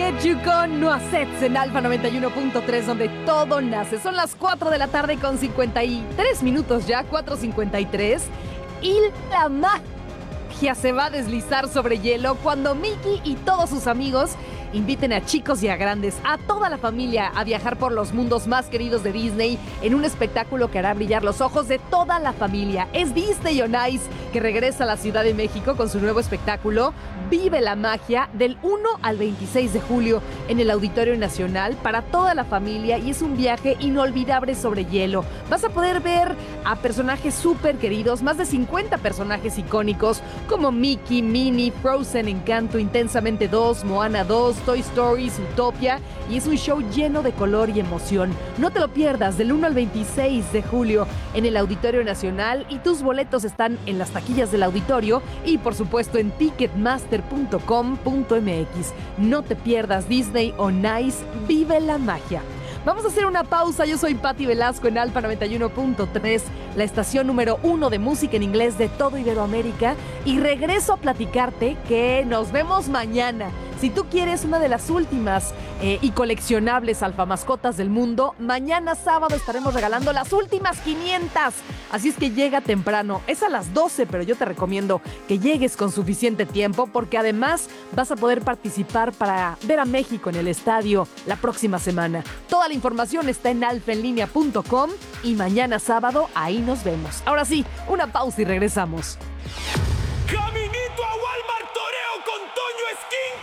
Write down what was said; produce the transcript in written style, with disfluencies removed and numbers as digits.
Get You con Noisettes en Alfa 91.3, donde todo nace. Son las 4 de la tarde con 53 minutos ya, 4:53. Y la magia se va a deslizar sobre hielo cuando Mickey y todos sus amigos inviten a chicos y a grandes, a toda la familia, a viajar por los mundos más queridos de Disney en un espectáculo que hará brillar los ojos de toda la familia. Es Disney on Ice, que regresa a la Ciudad de México con su nuevo espectáculo Vive la Magia, del 1 al 26 de julio en el Auditorio Nacional para toda la familia, y es un viaje inolvidable sobre hielo. Vas a poder ver a personajes súper queridos, más de 50 personajes icónicos como Mickey, Minnie, Frozen, Encanto, Intensamente 2, Moana 2, Toy Story, Zootopia, y es un show lleno de color y emoción. No te lo pierdas, del 1 al 26 de julio en el Auditorio Nacional, y tus boletos están en las taquillas del auditorio y por supuesto en ticketmaster.com.mx. No te pierdas Disney on Ice, vive la magia. Vamos a hacer una pausa. Yo soy Patti Velasco en Alfa 91.3, la estación número 1 de música en inglés de todo Iberoamérica, y regreso a platicarte que nos vemos mañana. Si tú quieres una de las últimas y coleccionables alfamascotas del mundo, mañana sábado estaremos regalando las últimas 500. Así es que llega temprano. Es a las 12, pero yo te recomiendo que llegues con suficiente tiempo, porque además vas a poder participar para ver a México en el estadio la próxima semana. Toda la información está en alfaenlinea.com y mañana sábado ahí nos vemos. Ahora sí, una pausa y regresamos. ¡Cambio!